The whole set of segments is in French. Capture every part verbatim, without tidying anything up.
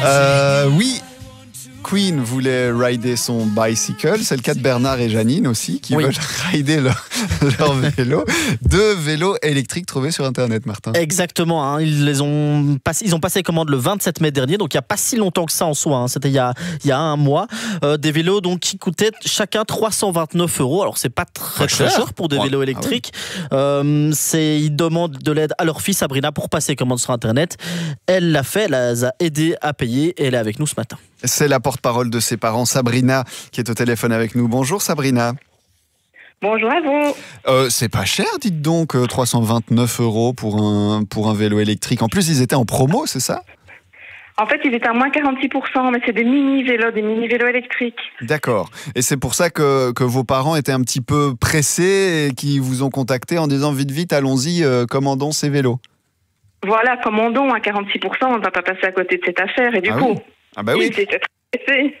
Euh, oui. Queen voulait rider son bicycle, c'est le cas de Bernard et Janine aussi qui oui. veulent rider leur, leur vélo. Deux vélos électriques trouvés sur internet, Martin. Exactement, hein. ils, les ont passé, ils ont passé commande le vingt-sept mai dernier, donc il n'y a pas si longtemps que ça en soi, hein. C'était il y a, il y a un mois. Euh, des vélos donc, qui coûtaient chacun trois cent vingt-neuf euros, alors c'est pas très, très cher. cher pour des ouais. vélos électriques. Ah oui. euh, c'est, ils demandent de l'aide à leur fille Sabrina pour passer commande sur internet. Elle l'a fait, elle les a aidés à payer et elle est avec nous ce matin. C'est la porte-parole de ses parents, Sabrina, qui est au téléphone avec nous. Bonjour Sabrina. Bonjour à vous. Euh, c'est pas cher, dites donc, trois cent vingt-neuf euros pour un, pour un vélo électrique. En plus, ils étaient en promo, c'est ça ? En fait, ils étaient à moins quarante-six pour cent, mais c'est des mini-vélos, des mini-vélos électriques. D'accord. Et c'est pour ça que, que vos parents étaient un petit peu pressés et qui vous ont contacté en disant « Vite, vite, allons-y, euh, commandons ces vélos ». Voilà, commandons à quarante-six pour cent, on ne va pas passer à côté de cette affaire. Et du ah coup, oui. ah bah oui. c'était très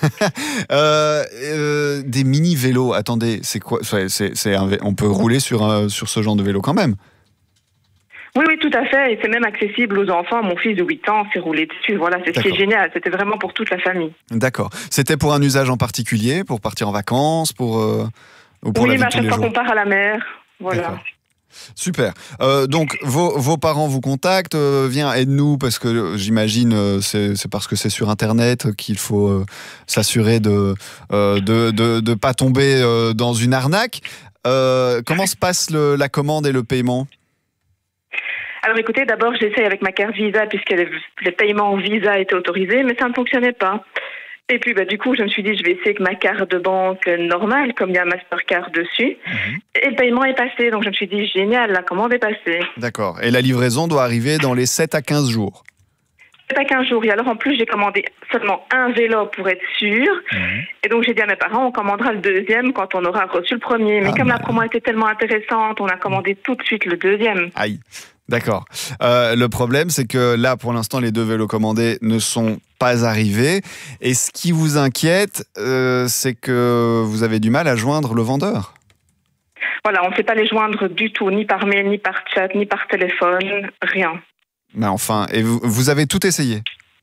euh, euh, des mini-vélos, attendez, c'est quoi c'est, c'est, c'est un, on peut rouler sur, un, sur ce genre de vélo quand même ? Oui, oui, tout à fait. Et c'est même accessible aux enfants. Mon fils de huit ans s'est roulé dessus. Voilà, c'est ce qui est génial. C'était vraiment pour toute la famille. D'accord. C'était pour un usage en particulier, pour partir en vacances, pour, euh, ou pour oui, la vie bah, de tous les jours ? Oui, à chaque fois qu'on part à la mer. Voilà. D'accord. Super. Euh, donc, vos, vos parents vous contactent. Euh, viens, aide-nous, parce que euh, j'imagine euh, c'est, c'est parce que c'est sur Internet qu'il faut euh, s'assurer de euh, de, de de pas tomber euh, dans une arnaque. Euh, comment se passe le, la commande et le paiement ? Alors écoutez, d'abord j'essaye avec ma carte Visa puisque les, les paiements en Visa étaient autorisés, mais ça ne fonctionnait pas. Et puis bah, du coup, je me suis dit, je vais essayer avec ma carte de banque normale, comme il y a un Mastercard dessus. Mmh. Et le paiement est passé, donc je me suis dit, génial, la commande est passée. D'accord. Et la livraison doit arriver dans les sept à quinze jours. sept à quinze jours. Et alors en plus, j'ai commandé seulement un vélo pour être sûr. Mmh. Et donc j'ai dit à mes parents, on commandera le deuxième quand on aura reçu le premier. Mais ah, comme bah... la promo était tellement intéressante, on a commandé tout de suite le deuxième. Aïe. D'accord. Euh, le problème, c'est que là, pour l'instant, les deux vélos commandés ne sont pas arrivés. Et ce qui vous inquiète, euh, c'est que vous avez du mal à joindre le vendeur. Voilà, on ne sait pas les joindre du tout, ni par mail, ni par chat, ni par téléphone, rien. Mais enfin, et vous, vous avez tout essayé ?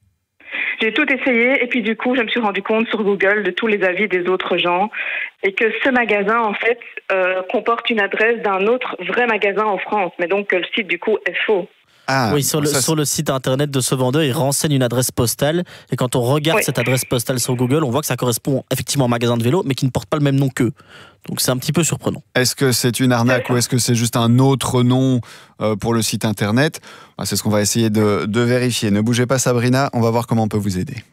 J'ai tout essayé et puis du coup, je me suis rendu compte sur Google de tous les avis des autres gens et que ce magasin, en fait, euh, comporte une adresse d'un autre vrai magasin en France, mais donc que le site, du coup, est faux. Ah, oui, sur le, ça, sur le site internet de ce vendeur, il renseigne une adresse postale et quand on regarde oui. cette adresse postale sur Google, on voit que ça correspond effectivement à un magasin de vélo, mais qui ne porte pas le même nom qu'eux. Donc c'est un petit peu surprenant. Est-ce que c'est une arnaque ou est-ce que c'est juste un autre nom euh, pour le site internet ? C'est ce qu'on va essayer de, de vérifier. Ne bougez pas Sabrina, on va voir comment on peut vous aider.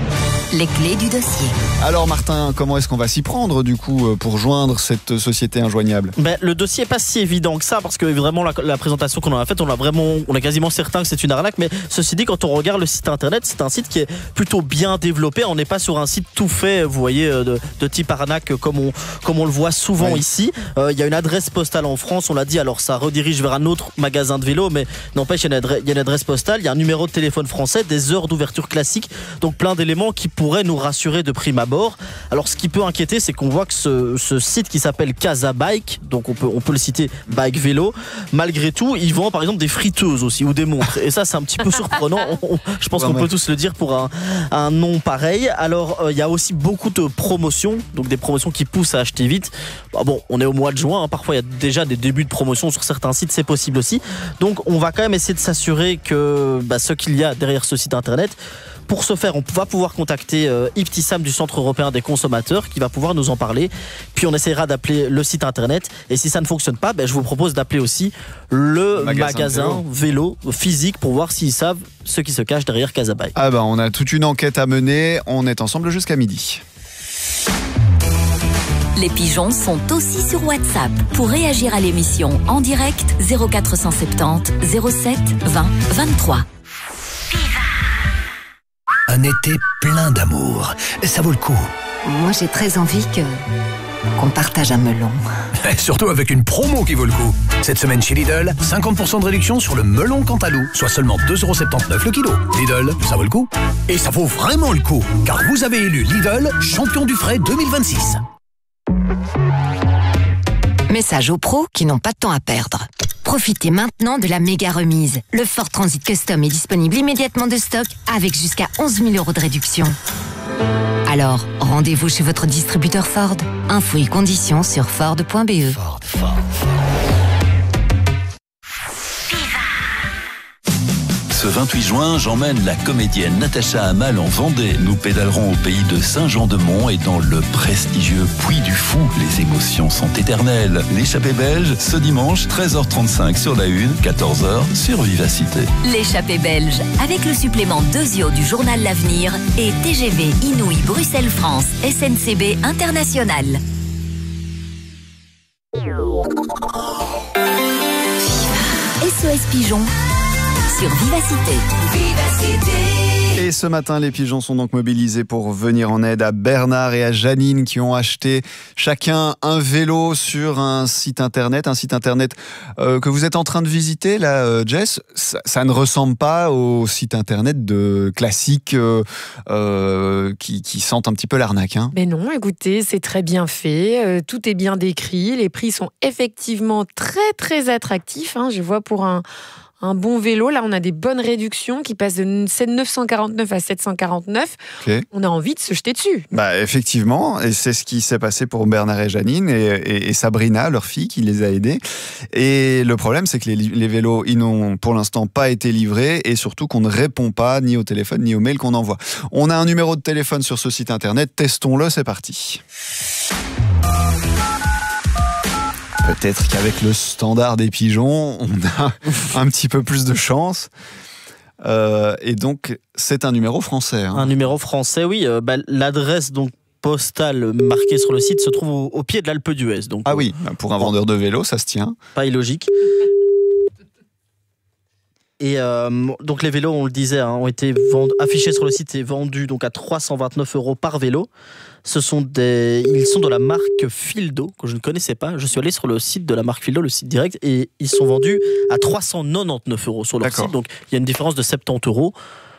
Les clés du dossier. Alors Martin, comment est-ce qu'on va s'y prendre du coup pour joindre cette société injoignable ? Ben, le dossier n'est pas si évident que ça parce que vraiment la, la présentation qu'on en a faite, on, a vraiment, on est quasiment certain que c'est une arnaque. Mais ceci dit, quand on regarde le site internet, c'est un site qui est plutôt bien développé. On n'est pas sur un site tout fait, vous voyez, de, de type arnaque comme on, comme on le voit souvent oui. ici. Il euh, y a une adresse postale en France, on l'a dit, alors ça redirige vers un autre magasin de vélo, mais n'empêche, il y a une adresse, il y a une adresse postale, il y a un numéro de téléphone français, des heures d'ouverture classiques, donc plein d'éléments qui pourrait nous rassurer de prime abord. Alors ce qui peut inquiéter, c'est qu'on voit que ce, ce site qui s'appelle Casa Bike, donc on peut, on peut le citer Bike Vélo, malgré tout ils vendent par exemple des friteuses aussi ou des montres et ça c'est un petit peu surprenant. on, on, je pense qu'on peut tous le dire pour un, un nom pareil. Alors il euh, y a aussi beaucoup de promotions, donc des promotions qui poussent à acheter vite. Bah, bon, on est au mois de juin, hein, parfois il y a déjà des débuts de promotion sur certains sites, c'est possible aussi, donc on va quand même essayer de s'assurer que bah, ce qu'il y a derrière ce site internet. Pour ce faire, on va pouvoir contacter euh, Ibtissam du Centre européen des consommateurs qui va pouvoir nous en parler. Puis on essaiera d'appeler le site internet. Et si ça ne fonctionne pas, ben, je vous propose d'appeler aussi le, le magasin, magasin vélo. vélo physique pour voir s'ils savent ce qui se cache derrière Casa Bike. Ah ben, on a toute une enquête à mener. On est ensemble jusqu'à midi. Les pigeons sont aussi sur WhatsApp. Pour réagir à l'émission en direct, zéro quatre cent soixante-dix zéro sept vingt vingt-trois. Un été plein d'amour. Ça vaut le coup. Moi, j'ai très envie que qu'on partage un melon. Surtout avec une promo qui vaut le coup. Cette semaine chez Lidl, cinquante pour cent de réduction sur le melon Cantalou, soit seulement deux euros soixante-dix-neuf le kilo. Lidl, ça vaut le coup. Et ça vaut vraiment le coup, car vous avez élu Lidl champion du frais deux mille vingt-six. Message aux pros qui n'ont pas de temps à perdre. Profitez maintenant de la méga remise. Le Ford Transit Custom est disponible immédiatement de stock avec jusqu'à onze mille euros de réduction. Alors, rendez-vous chez votre distributeur Ford. Infos et conditions sur ford point b e. Ford, Ford, Ford. Ce vingt-huit juin, j'emmène la comédienne Natacha Hamal en Vendée. Nous pédalerons au pays de Saint-Jean-de-Mont et dans le prestigieux Puy du Fou. Les émotions sont éternelles. L'échappée belge, ce dimanche, treize heures trente-cinq sur la une, quatorze heures sur Vivacité. L'échappée belge, avec le supplément Dosio du journal L'Avenir et T G V Inouï Bruxelles-France, S N C B International. S O S Pigeon sur Vivacité. Et ce matin, les pigeons sont donc mobilisés pour venir en aide à Bernard et à Janine qui ont acheté chacun un vélo sur un site internet, un site internet euh, que vous êtes en train de visiter là, euh, Jess. Ça, ça ne ressemble pas au site internet de classique euh, euh, qui, qui sentent un petit peu l'arnaque. Hein. Mais non, écoutez, c'est très bien fait, euh, tout est bien décrit, les prix sont effectivement très très attractifs. Hein. Je vois pour un Un bon vélo, là on a des bonnes réductions qui passent de neuf cent quarante-neuf à sept cent quarante-neuf. Okay. On a envie de se jeter dessus. Bah effectivement, et c'est ce qui s'est passé pour Bernard et Janine et, et, et Sabrina, leur fille, qui les a aidés. Et le problème, c'est que les, les vélos, ils n'ont pour l'instant pas été livrés et surtout qu'on ne répond pas ni au téléphone ni au mail qu'on envoie. On a un numéro de téléphone sur ce site internet, testons-le, c'est parti. Peut-être qu'avec le standard des pigeons, on a un petit peu plus de chance. Euh, et donc, c'est un numéro français. Hein. Un numéro français, oui. Euh, bah, l'adresse donc postale marquée sur le site se trouve au, au pied de l'Alpe d'Huez. Donc, ah oui, pour un vendeur de vélo, ça se tient. Pas illogique. Et euh, donc les vélos, on le disait, hein, ont été vend- affichés sur le site et vendus donc à trois cent vingt-neuf euros par vélo. Ce sont des, ils sont de la marque Fildo que je ne connaissais pas. Je suis allé sur le site de la marque Fildo, le site direct, et ils sont vendus à trois cent quatre-vingt-dix-neuf euros sur leur D'accord. site. Donc il y a une différence de soixante-dix euros.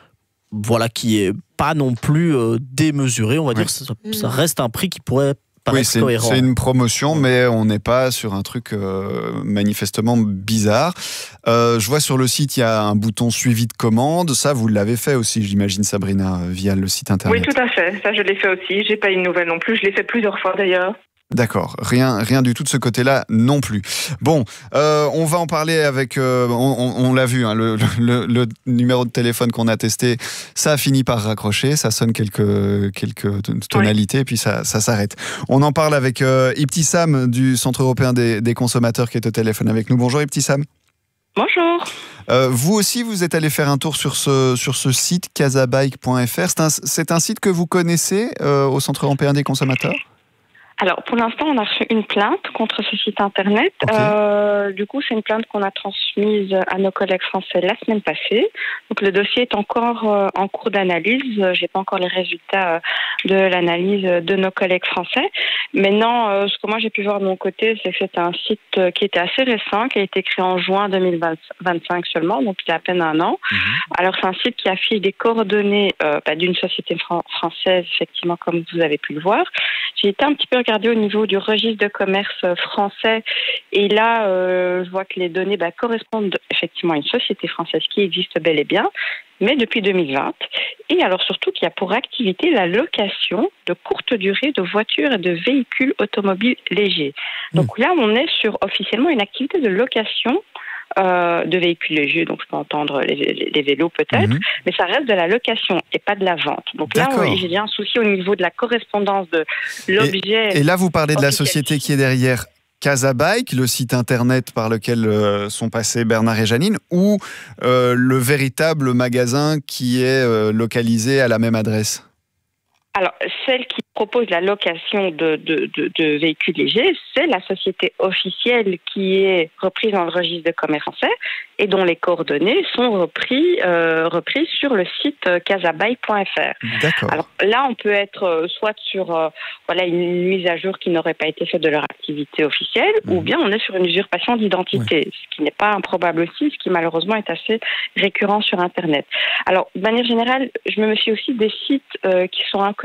Voilà, qui est pas non plus euh, démesuré, on va oui. dire. Ça, ça reste un prix qui pourrait Oui, c'est, c'est une promotion, mais on n'est pas sur un truc euh, manifestement bizarre. Euh, je vois sur le site, il y a un bouton suivi de commande. Ça, vous l'avez fait aussi, j'imagine, Sabrina, via le site internet. Oui, tout à fait. Ça, je l'ai fait aussi. J'ai pas eu de nouvelles non plus. Je l'ai fait plusieurs fois d'ailleurs. D'accord, rien, rien du tout de ce côté-là non plus. Bon, euh, on va en parler avec, euh, on, on, on l'a vu, hein, le, le, le numéro de téléphone qu'on a testé, ça a fini par raccrocher, ça sonne quelques, quelques tonalités, oui. Puis ça, ça s'arrête. On en parle avec euh, Ibtissam du Centre européen des, des consommateurs qui est au téléphone avec nous. Bonjour Ibtissam. Bonjour. Euh, vous aussi, vous êtes allé faire un tour sur ce, sur ce site casabike point f r. C'est un, c'est un site que vous connaissez euh, au Centre européen des consommateurs ? Alors, pour l'instant, on a reçu une plainte contre ce site internet. Okay. Euh, du coup, c'est une plainte qu'on a transmise à nos collègues français la semaine passée. Donc, le dossier est encore euh, en cours d'analyse. J'ai pas encore les résultats euh, de l'analyse de nos collègues français. Maintenant, euh, ce que moi j'ai pu voir de mon côté, c'est que c'est un site euh, qui était assez récent, qui a été créé en juin deux mille vingt-cinq seulement, donc il y a à peine un an. Mmh. Alors, c'est un site qui affiche des coordonnées euh, bah, d'une société fran- française, effectivement, comme vous avez pu le voir. J'ai été un petit peu regardée au niveau du registre de commerce français et là, euh, je vois que les données bah, correspondent effectivement à une société française qui existe bel et bien, mais depuis deux mille vingt. Et alors surtout qu'il y a pour activité la location de courte durée de voitures et de véhicules automobiles légers. Donc mmh. là, on est sur officiellement une activité de location Euh, de véhicules légers, donc je peux entendre les, les, les vélos peut-être, mmh. mais ça reste de la location et pas de la vente. Donc D'accord. là, oui, j'ai bien un souci au niveau de la correspondance de l'objet. Et, et là, vous parlez de la société qui est derrière Casabike, le site internet par lequel euh, sont passés Bernard et Janine, ou euh, le véritable magasin qui est euh, localisé à la même adresse ? Alors, celle qui propose la location de, de, de, de véhicules légers, c'est la société officielle qui est reprise dans le registre de commerce français et dont les coordonnées sont repris, euh, reprises sur le site casabike point f r. D'accord. Alors là, on peut être euh, soit sur euh, voilà, une mise à jour qui n'aurait pas été faite de leur activité officielle, mmh. ou bien on est sur une usurpation d'identité, ouais. ce qui n'est pas improbable aussi, ce qui malheureusement est assez récurrent sur Internet. Alors, de manière générale, je me méfie aussi des sites euh, qui sont un peu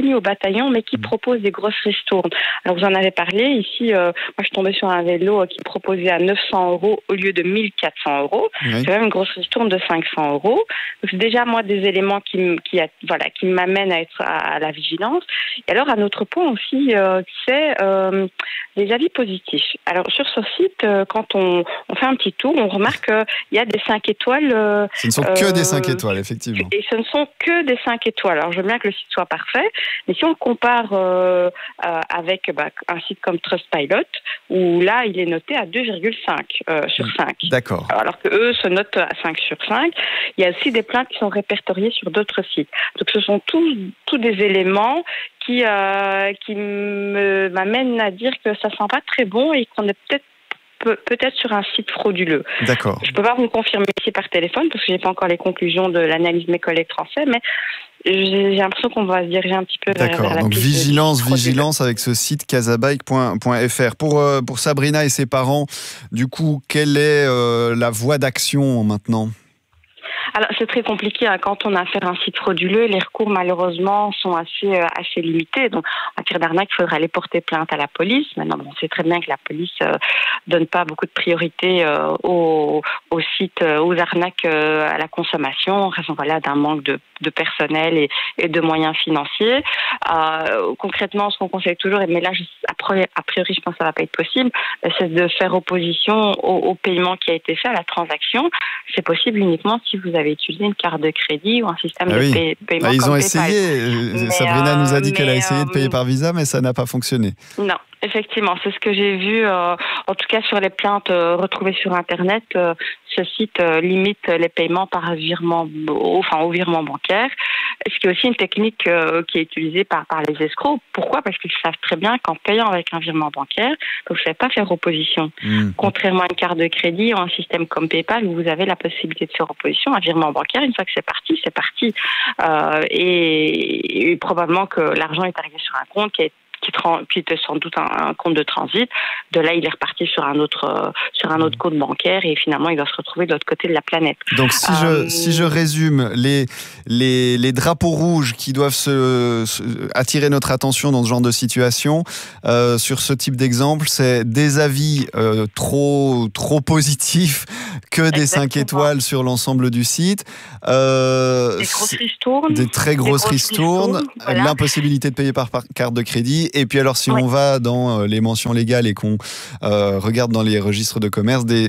connu au bataillon, mais qui propose des grosses ristournes. Alors, vous en avez parlé. Ici, euh, moi, je suis tombée sur un vélo qui proposait à neuf cents euros au lieu de mille quatre cents euros. Oui. C'est même une grosse ristourne de cinq cents euros. Donc, c'est déjà, moi, des éléments qui, m- qui, a, voilà, qui m'amènent à être à, à la vigilance. Et alors, un autre point aussi, euh, c'est euh, les avis positifs. Alors, sur ce site, euh, quand on, on fait un petit tour, on remarque qu'il y a des cinq étoiles. Euh, ce ne sont que euh, des cinq étoiles, effectivement. Et ce ne sont que des cinq étoiles. Alors, je veux bien que le site soit parfait, mais si on le compare euh, euh, avec bah, un site comme Trustpilot, où là, il est noté à deux virgule cinq euh, sur cinq. D'accord. Alors que eux se notent à cinq sur cinq. Il y a aussi des plaintes qui sont répertoriées sur d'autres sites. Donc, ce sont tous, tous des éléments qui, euh, qui me, m'amènent à dire que ça sent pas très bon et qu'on est peut-être peut-être sur un site frauduleux. D'accord. Je ne peux pas vous confirmer ici par téléphone parce que je n'ai pas encore les conclusions de l'analyse de mes collègues français, mais j'ai l'impression qu'on va se diriger un petit peu vers, D'accord. vers la Donc piste vigilance, de vigilance avec ce site casabike point f r. Pour, euh, pour Sabrina et ses parents, du coup, quelle est euh, la voie d'action maintenant ? Alors, c'est très compliqué hein. Quand on a affaire à un site frauduleux, les recours malheureusement sont assez euh, assez limités. Donc, en matière d'arnaque, il faudra aller porter plainte à la police. Maintenant, bon, on sait très bien que la police euh, donne pas beaucoup de priorité euh, aux, aux sites, euh, aux arnaques euh, à la consommation, en raison voilà d'un manque de, de personnel et, et de moyens financiers. Euh, concrètement, ce qu'on conseille toujours, mais là, je, a priori, je pense que ça va pas être possible, c'est de faire opposition au, au paiement qui a été fait à la transaction. C'est possible uniquement si vous avez utilisé une carte de crédit ou un système ah de oui. paie, paiement ah, ils comme ont PayPal. essayé. Mais Sabrina euh, nous a dit qu'elle a essayé euh, de payer par Visa, mais ça n'a pas fonctionné. Non. Effectivement, c'est ce que j'ai vu, euh, en tout cas sur les plaintes euh, retrouvées sur Internet. Euh, ce site euh, limite les paiements par virement, enfin au virement bancaire, ce qui est aussi une technique euh, qui est utilisée par, par les escrocs. Pourquoi ? Parce qu'ils savent très bien qu'en payant avec un virement bancaire, vous ne savez pas faire opposition. Mmh. Contrairement à une carte de crédit ou un système comme PayPal où vous avez la possibilité de faire opposition, un virement bancaire, une fois que c'est parti, c'est parti. Euh, et, et probablement que l'argent est arrivé sur un compte qui est qui, tra- qui était sans doute un, un compte de transit. De là, il est reparti sur un autre euh, sur un autre compte bancaire et finalement, il va se retrouver de l'autre côté de la planète. Donc, si euh, je si je résume, les les les drapeaux rouges qui doivent se, se attirer notre attention dans ce genre de situation, euh, sur ce type d'exemple, c'est des avis euh, trop trop positifs que des cinq étoiles sur l'ensemble du site, euh, des grosses ristournes, des très grosses, des grosses ristournes, ristournes voilà. L'impossibilité de payer par, par carte de crédit. Et puis alors, si ouais. on va dans les mentions légales et qu'on euh, regarde dans les registres de commerce des,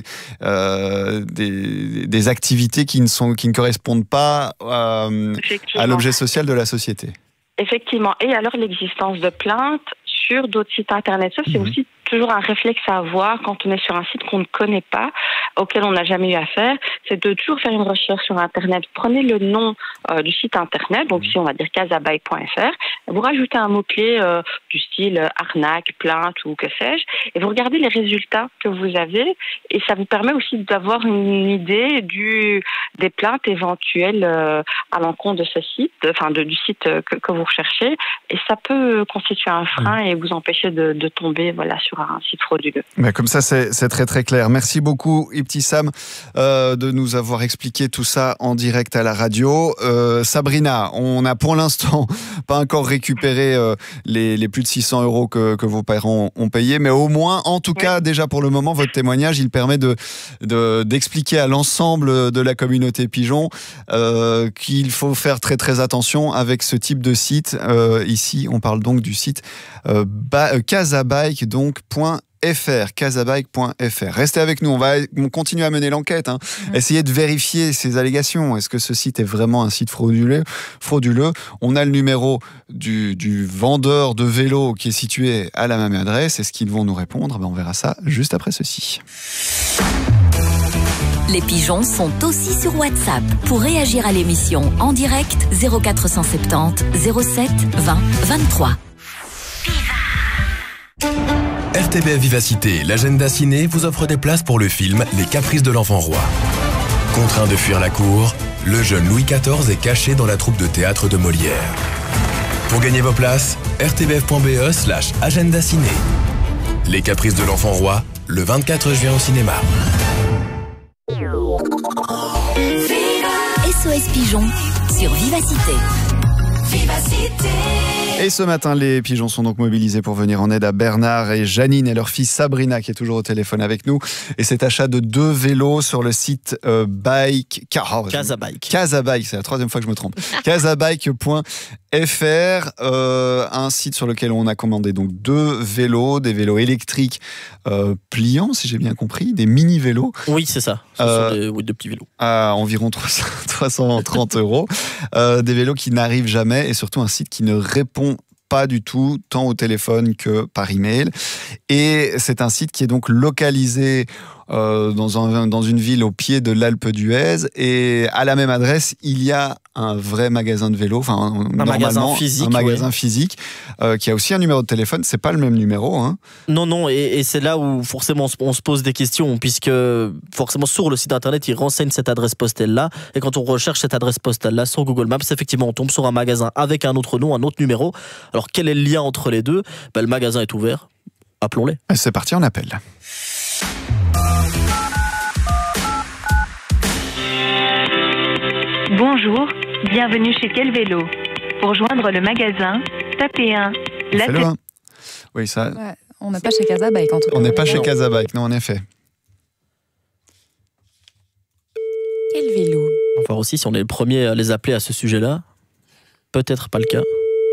euh, des, des activités qui ne, sont, qui ne correspondent pas euh, à l'objet social de la société. Effectivement. Et alors, l'existence de plaintes sur d'autres sites Internet. Ça, c'est mmh. aussi toujours un réflexe à avoir quand on est sur un site qu'on ne connaît pas, auquel on n'a jamais eu affaire, c'est de toujours faire une recherche sur Internet. Prenez le nom euh, du site Internet, donc ici on va dire casabike point f r, vous rajoutez un mot-clé euh, du style euh, arnaque, plainte ou que sais-je, et vous regardez les résultats que vous avez, et ça vous permet aussi d'avoir une idée du, des plaintes éventuelles euh, à l'encontre de ce site, enfin de, du site que, que vous recherchez, et ça peut constituer un frein et vous empêcher de, de tomber voilà, sur un site frauduleux. Mais comme ça, c'est, c'est très très clair. Merci beaucoup, Ibtissam, euh, de nous avoir expliqué tout ça en direct à la radio. Euh, Sabrina, on n'a pour l'instant pas encore récupéré euh, les, les plus de six cents euros que, que vos parents ont payés, mais au moins, en tout oui. cas, déjà pour le moment, votre témoignage, il permet de, de, d'expliquer à l'ensemble de la communauté pigeon euh, qu'il faut faire très très attention avec ce type de site. Euh, ici, on parle donc du site euh, ba- casabike, donc .fr, casabike point f r. Restez avec nous, on va on continue à mener l'enquête, hein. Mmh. Essayer de vérifier ces allégations. Est-ce que ce site est vraiment un site frauduleux, frauduleux On a le numéro du, du vendeur de vélo qui est situé à la même adresse. Est-ce qu'ils vont nous répondre ? Ben, on verra ça juste après ceci. Les pigeons sont aussi sur WhatsApp. Pour réagir à l'émission en direct, zéro quatre cent soixante-dix zéro sept vingt vingt-trois. R T B F Vivacité, l'agenda ciné vous offre des places pour le film Les Caprices de l'Enfant Roi. Contraint de fuir la cour, le jeune Louis quatorze est caché dans la troupe de théâtre de Molière. Pour gagner vos places, r t b f point b e slash agenda ciné. Les Caprices de l'Enfant Roi, le vingt-quatre juin au cinéma. S O S Pigeon sur Vivacité. Vivacité. Et ce matin, les pigeons sont donc mobilisés pour venir en aide à Bernard et Janine et leur fille Sabrina qui est toujours au téléphone avec nous. Et cet achat de deux vélos sur le site euh, Bike... Oh, Casabike. Casabike, c'est la troisième fois que je me trompe. casabike point f r, euh, un site sur lequel on a commandé donc deux vélos, des vélos électriques euh, pliants, si j'ai bien compris, des mini-vélos. Oui, c'est ça. Ce Euh, sont des, oui, de petits vélos. À environ trois cent trente euros. Euh, des vélos qui n'arrivent jamais et surtout un site qui ne répond pas du tout, tant au téléphone que par email. Et c'est un site qui est donc localisé euh, dans, un, dans une ville au pied de l'Alpe d'Huez. Et à la même adresse, il y a un vrai magasin de vélos, enfin Un normalement magasin physique, un magasin ouais. physique euh, qui a aussi un numéro de téléphone. C'est pas le même numéro, hein. Non, non, et, et c'est là où forcément on se, on se pose des questions, puisque forcément sur le site internet, ils renseignent cette adresse postale-là, et quand on recherche cette adresse postale-là sur Google Maps, effectivement, on tombe sur un magasin avec un autre nom, un autre numéro. Alors quel est le lien entre les deux ? Ben, le magasin est ouvert, appelons-les. C'est parti, on appelle. Bonjour, bienvenue chez Quel Vélo. Pour joindre le magasin, tapez un. La Fais-le, hein. Oui, ça. Ouais, on n'est pas chez Casabike en tout cas. On n'est pas chez Non. Casabike, non, en effet. Quel vélo ? On va voir aussi si on est le premier à les appeler à ce sujet-là. Peut-être pas le cas.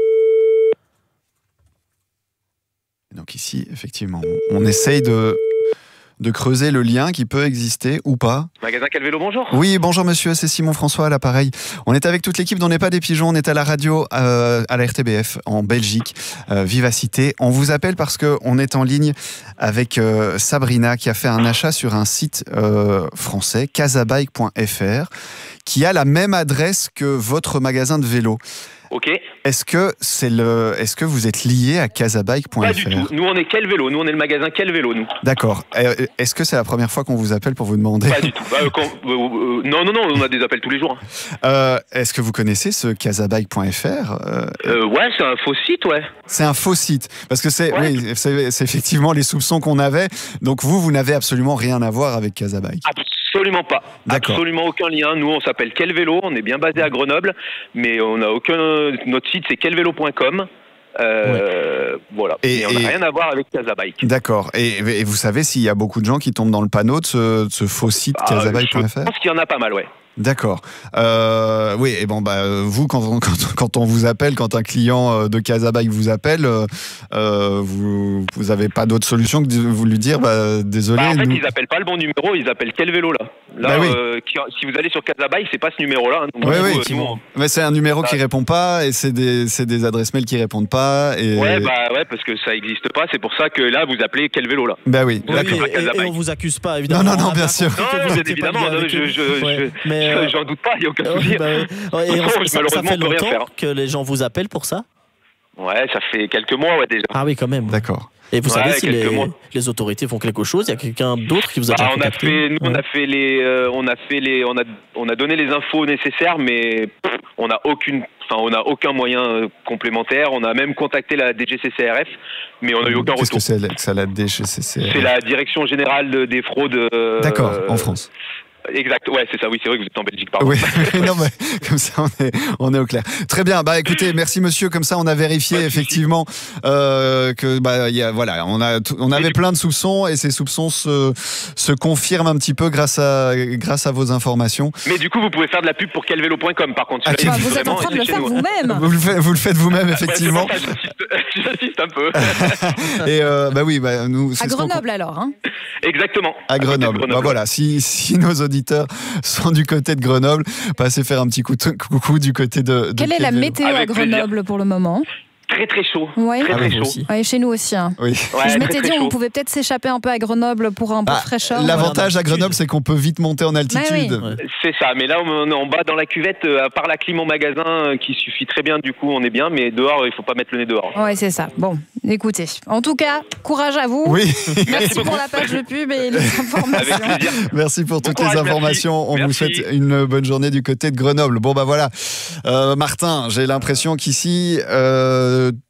Donc ici, effectivement, on essaye de, de creuser le lien qui peut exister ou pas. Magasin Quel Vélo, bonjour. Oui, bonjour monsieur, c'est Simon François à l'appareil. On est avec toute l'équipe d'On n'est pas des pigeons, on est à la radio, euh, à la R T B F, en Belgique, euh, Vivacité. On vous appelle parce qu'on est en ligne avec euh, Sabrina qui a fait un achat sur un site euh, français, casabike point f r, qui a la même adresse que votre magasin de vélo. Ok. Est-ce que, c'est le, est-ce que vous êtes lié à casabike point f r ? Pas du tout. Nous, on est Quel Vélo. Nous, on est le magasin Quel Vélo, nous. D'accord. Euh, Est-ce que c'est la première fois qu'on vous appelle pour vous demander ? Pas du tout. Euh, quand- euh, euh, non, non, non, on a des appels tous les jours. Euh, Est-ce que vous connaissez ce casabike point f r ? euh, Euh, ouais, c'est un faux site, ouais. C'est un faux site. Parce que c'est Ouais. oui, c'est c'est effectivement les soupçons qu'on avait. Donc vous, vous n'avez absolument rien à voir avec Casabike. Absolument pas. D'accord. Absolument aucun lien. Nous, on s'appelle Quel Vélo. On est bien basé à Grenoble, mais on n'a aucun. Notre site, c'est quel vélo point com. Euh, Voilà. Et- Et, on n'a et- rien à voir avec Casabike. D'accord. Et, et vous savez s'il y a beaucoup de gens qui tombent dans le panneau de ce, de ce faux site Ah, casabike point f Je r ? pense qu'il y en a pas mal, ouais. D'accord. Euh, oui, et bon, bah, vous, quand on, quand, quand on vous appelle, quand un client euh, de Casabike vous appelle, euh, euh, vous vous avez pas d'autre solution que de vous lui dire, bah, désolé. Bah, en fait, nous- ils appellent pas le bon numéro, ils appellent Quel Vélo, là. Là, Bah oui. euh, qui- si vous allez sur Casabike, c'est pas ce numéro-là. Donc, Oui, nous, oui. euh, nous, on- Mais c'est un numéro Bah. qui répond pas et c'est des, c'est des adresses mail qui répondent pas. Et... Ouais, bah ouais, parce que ça existe pas. C'est pour ça que là, vous appelez Quel Vélo, là. Bah oui, Oui, d'accord. et, et- et on vous accuse pas, évidemment. Non, non, non, On a bien sûr. compris que Non, vous bien étiez pas évidemment, lié avec je- eux. je- Ouais, je- mais, je- euh, j'en doute pas, il n'y a aucun ouais, souci. bah ouais. Ouais, et on- ça, ça Malheureusement, fait on peut rien longtemps faire. que les gens vous appellent pour ça ? Ouais, ça fait quelques mois, ouais, déjà. Ah oui, quand même. D'accord. Et vous Ouais, savez si quelques les, mois. les autorités font quelque chose ? Il y a quelqu'un d'autre qui vous a Bah, déjà on a contacté ? fait, nous, on Ouais. a fait les, euh, on a fait les, on a, on a donné les infos nécessaires, mais pff, on n'a aucune, enfin, on n'a aucun moyen euh, complémentaire. On a même contacté la D G C C R F, mais on n'a eu aucun Qu'est-ce retour. que c'est la- que ça la D G C C R F ? C'est la Direction Générale de- des Fraudes. euh, D'accord, en France. Exact, ouais, c'est ça, oui, c'est vrai que vous êtes en Belgique, pardon. Oui, non, mais comme ça, on est, on est au clair. Très bien, bah écoutez, merci monsieur, comme ça on a vérifié effectivement euh, que, bah, y a, voilà, on, a, t- on avait plein de soupçons et ces soupçons se, se confirment un petit peu grâce à, grâce à vos informations. Mais du coup, vous pouvez faire de la pub pour quel vélo point com, par contre. Ah, Celui-là, bah, il vous faut êtes en vraiment train de le être chez faire nous, hein. vous-même. Vous le faites, vous le faites vous-même, Ouais, effectivement. c'est pour ça, j'insiste, j'insiste un peu. Et euh, bah oui, bah, nous, À c'est ce qu'on- Grenoble alors, hein. Exactement. À Grenoble. Grenoble. Bah voilà, si, si nos auditeurs sont du côté de Grenoble, passez faire un petit coup de- coucou du côté de. de Quelle est la Quel Vélo. météo à Avec plaisir. Grenoble pour le moment? Très très chaud. Ouais. Très Ah très oui, chaud. aussi. Ouais, chez nous aussi. Hein. Oui. Ouais, je très, m'étais très dit, on chaud. pouvait peut-être s'échapper un peu à Grenoble pour un peu Bah, de fraîcheur. L'avantage Ouais, en à Grenoble, c'est qu'on peut vite monter en altitude. Ouais, Ouais. C'est ça, mais là on est en bas dans la cuvette, euh, à part la clim au magasin euh, qui suffit très bien, du coup on est bien, mais dehors il faut pas mettre le nez dehors. Ouais, c'est ça. Bon, écoutez. En tout cas, courage à vous. Oui, Merci pour la page de pub et les Avec informations. plaisir. merci pour toutes courage, les merci. informations. On vous Merci. souhaite une bonne journée du côté de Grenoble. Bon, bah voilà. Euh, Martin, j'ai l'impression qu'ici, euh,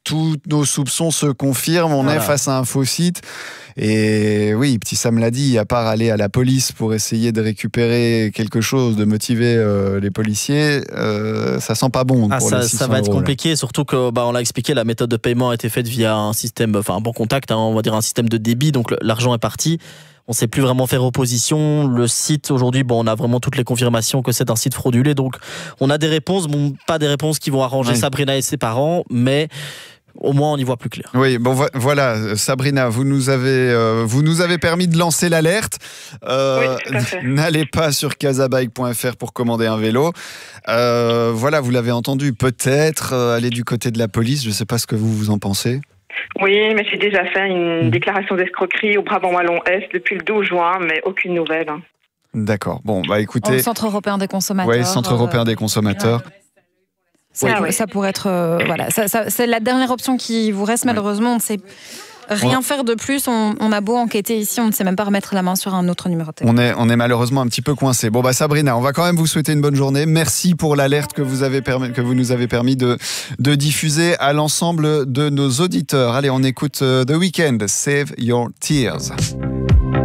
tous nos soupçons se confirment. On Voilà. est face à un faux site. Et oui, petit Sam l'a dit, à part aller à la police pour essayer de récupérer quelque chose, de motiver euh, les policiers, euh, ça sent pas bon Ah, pour ça, les six cents ça va être euros, là. compliqué, surtout que bah, on l'a expliqué, la méthode de paiement a été faite via un système, enfin un bon contact, hein, on va dire un système de débit, donc le- l'argent est parti. On ne sait plus vraiment faire opposition. Le site aujourd'hui, bon, on a vraiment toutes les confirmations que c'est un site fraudulé, donc on a des réponses, bon, pas des réponses qui vont arranger Oui. Sabrina et ses parents, mais au moins on y voit plus clair. Oui, bon vo- voilà, Sabrina, vous nous avez, euh, vous nous avez permis de lancer l'alerte. Euh, Oui, tout à fait. N'allez pas sur casabike point f r pour commander un vélo. Euh, voilà, vous l'avez entendu, peut-être euh, aller du côté de la police. Je ne sais pas ce que vous vous en pensez. Oui, mais j'ai déjà fait une déclaration d'escroquerie au Brabant Wallon Est depuis le douze juin, mais aucune nouvelle. hein. D'accord. Bon, bah Au écoutez, Centre européen des consommateurs. ouais, Centre euh, européen des consommateurs. Ça, Ah pour- ouais. ça pourrait être. euh, voilà, ça, ça- c'est la dernière option qui vous reste. Malheureusement, on ne sait rien On- faire de plus. On, on a beau enquêter ici, on ne sait même pas remettre la main sur un autre numéro de téléphone. On est, on est malheureusement un petit peu coincé. Bon bah Sabrina, on va quand même vous souhaiter une bonne journée. Merci pour l'alerte que vous avez permis, que vous nous avez permis de, de diffuser à l'ensemble de nos auditeurs. Allez, on écoute euh, The Weeknd, Save Your Tears.